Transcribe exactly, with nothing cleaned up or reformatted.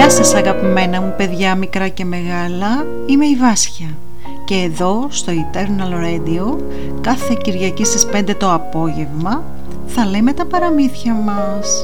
Γεια σας αγαπημένα μου παιδιά μικρά και μεγάλα, είμαι η Βάσια και εδώ στο Eternal Radio κάθε Κυριακή στις πέντε το απόγευμα θα λέμε τα παραμύθια μας.